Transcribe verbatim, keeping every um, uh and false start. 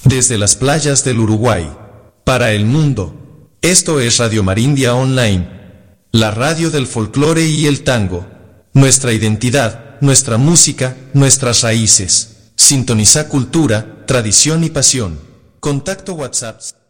Desde las playas del Uruguay, para el mundo, esto es Radio Marindia Online, la radio del folclore y el tango. Nuestra identidad, nuestra música, nuestras raíces. Sintoniza cultura, tradición y pasión. Contacto WhatsApp.